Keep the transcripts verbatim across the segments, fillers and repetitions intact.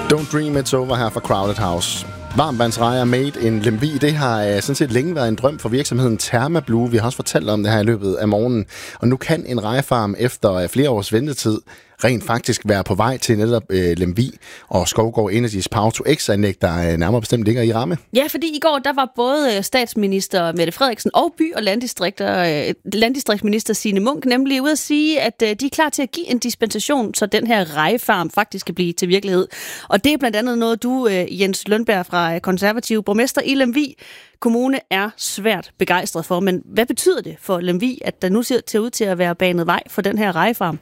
Don't Dream It's Over her fra Crowded House. Varmvandsrejer made in Lemvig, det har uh, sådan set længe været en drøm for virksomheden Thermablue. Vi har også fortalt om det her i løbet af morgenen. Og nu kan en rejefarm efter uh, flere års ventetid rent faktisk være på vej til netop uh, Lemvig og Skovgaard Energys Power to X-anlæg, der uh, nærmere bestemt ligger i ramme. Ja, fordi i går der var både statsminister Mette Frederiksen og by- og landdistrikter, uh, landdistriktsminister Signe Munk nemlig ude at sige, at uh, de er klar til at give en dispensation, så den her rejefarm faktisk kan blive til virkelighed. Og det er blandt andet noget, du, uh, Jens Lønberg fra Konservative, borgmester i Lemvig Kommune, er svært begejstret for. Men hvad betyder det for Lemvig, at der nu ser ud til at være banet vej for den her rejefarm?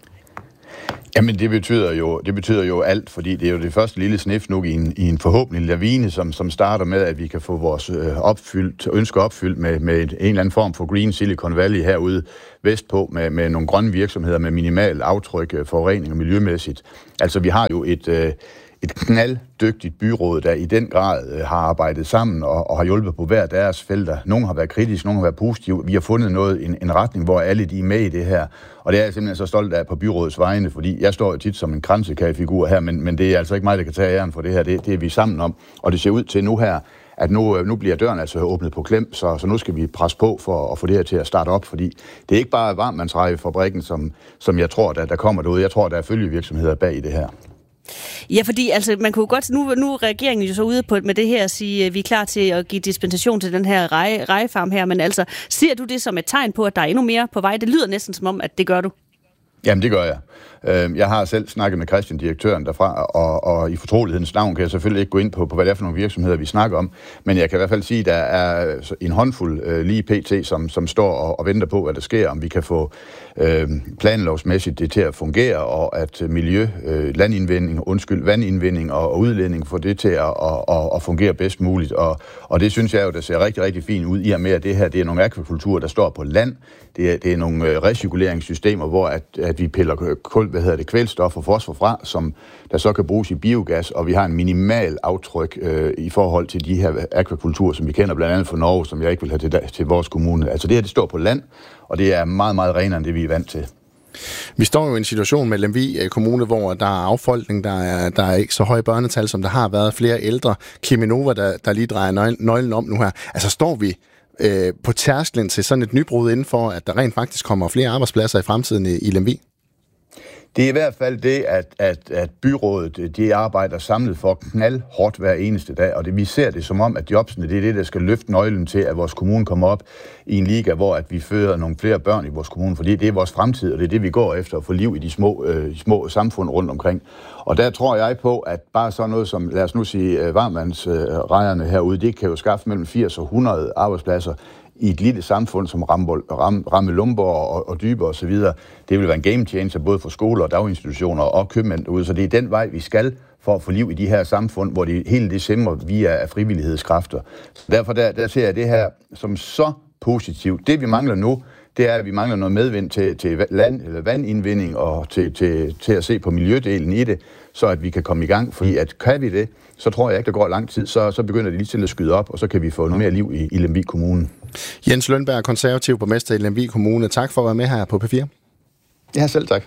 Jamen det betyder jo det betyder jo alt, fordi det er jo det første lille snif nu i en, i en forhåbentlig lavine, som, som starter med, at vi kan få vores øh, opfyldt, ønsker opfyldt med, med en eller anden form for Green Silicon Valley herude vestpå, med, med nogle grønne virksomheder med minimal aftryk, forurening og miljømæssigt. Altså vi har jo et... Øh, Et knalddygtigt byråd, der i den grad øh, har arbejdet sammen og, og har hjulpet på hver deres felter. Nogle har været kritiske, nogle har været positive. Vi har fundet noget, en, en retning, hvor alle de er med i det her. Og det er jeg simpelthen så stolt af på byrådets vegne, fordi jeg står jo tit som en kransekagefigur her, men, men det er altså ikke mig, der kan tage æren for det her. Det, det er vi sammen om. Og det ser ud til nu her, at nu, nu bliver døren altså åbnet på klem, så, så nu skal vi presse på for at få det her til at starte op, fordi det er ikke bare varmvandsrejefabrikken, som, som jeg tror, der, der kommer derude. Jeg tror, der er følgevirksomheder bag i det her. Ja, fordi altså, man kunne godt, nu, nu er regeringen jo så ude på, med det her at sige, at vi er klar til at give dispensation til den her reje, rejefarm her, men altså, ser du det som et tegn på, at der er endnu mere på vej? Det lyder næsten som om, at det gør du. Jamen, det gør jeg. Jeg har selv snakket med Christian, direktøren derfra, og, og i fortrolighedens navn kan jeg selvfølgelig ikke gå ind på, på, hvad det er for nogle virksomheder, vi snakker om, men jeg kan i hvert fald sige, at der er en håndfuld øh, lige pt., som, som står og, og venter på, hvad der sker, om vi kan få øh, planlovsmæssigt det til at fungere, og at miljø, øh, landindvinding, undskyld, vandindvinding og, og udledning får det til at, at, at, at fungere bedst muligt, og, og det synes jeg jo, der ser rigtig, rigtig fint ud, i og med, at det her, det er nogle akvakulturer, der står på land, det er, det er nogle øh, recirkuleringssystemer, hvor at, at vi piller kul, hvad hedder det, kvælstof og fosfor fra, som der så kan bruges i biogas, og vi har en minimal aftryk øh, i forhold til de her akvakulturer, som vi kender blandt andet fra Norge, som jeg ikke vil have til, til vores kommune. Altså det her, det står på land, og det er meget, meget renere end det, vi er vant til. Vi står jo i en situation med Lemvig Kommune, hvor der er affolkning, der er, der er ikke så høje børnetal, som der har været, flere ældre. Cheminova, der, der lige drejer nøglen om nu her. Altså står vi øh, på tærsklen til sådan et nybrud inden for, at der rent faktisk kommer flere arbejdspladser i fremtiden i, i Lemvig? Det er i hvert fald det, at, at, at byrådet, de arbejder samlet for knaldhårdt hver eneste dag, og det, vi ser det som om, at jobsene, det er det, der skal løfte nøglen til, at vores kommune kommer op i en liga, hvor at vi føder nogle flere børn i vores kommune, fordi det er vores fremtid, og det er det, vi går efter, at få liv i de små, øh, små samfund rundt omkring. Og der tror jeg på, at bare sådan noget som, lad os nu sige, øh, varmvandsrejerne herude, det kan jo skaffe mellem firs og hundrede arbejdspladser i et lille samfund som Ramme-Lumborg og, og Dybe og så videre. Det vil være en game changer både for skoler og daginstitutioner og købmænd derude, så det er den vej, vi skal for at få liv i de her samfund, hvor det hele det simmer via af frivillighedskræfter. Så derfor der, der ser jeg det her som så positivt. Det vi mangler nu, det er, at vi mangler noget medvind til, til land, eller vandindvinding og til, til, til at se på miljødelen i det, så at vi kan komme i gang. Fordi at kan vi det, så tror jeg ikke, der går lang tid, så, så begynder det lige til at skyde op, og så kan vi få noget mere liv i, i Lemvig Kommune. Jens Lønberg, konservativ borgmester i Lemvig Kommune. Tak for at være med her på P fire. Ja, selv tak.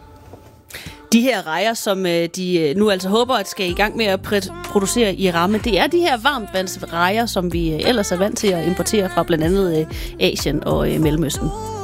De her rejer, som de nu altså håber, at skal i gang med at producere i ramme, det er de her varmtvandsrejer, som vi ellers er vant til at importere fra blandt andet Asien og Mellemøsten.